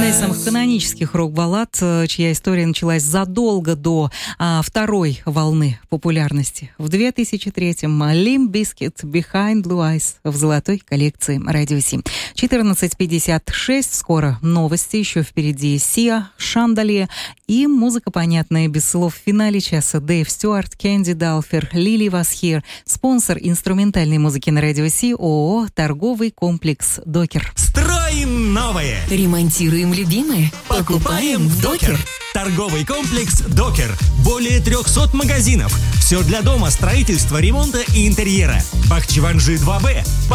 Одна из самых канонических рок-баллад, чья история началась задолго до второй волны популярности. В 2003-м Limp Bizkit Behind Blue Eyes в золотой коллекции Радио 7. 14:56, скоро новости, еще впереди Сиа, Шандале и музыка понятная без слов в финале часа. Дэйв Стюарт, Кэнди Далфер, Лили Was Here. Спонсор инструментальной музыки на Радио 7 ООО «Торговый комплекс Докер». Строим новое! Ремонтируем любимое? Покупаем в Докер. Торговый комплекс «Докер». Более 300 магазинов. Все для дома, строительства, ремонта и интерьера. Бахчеванжи 2Б.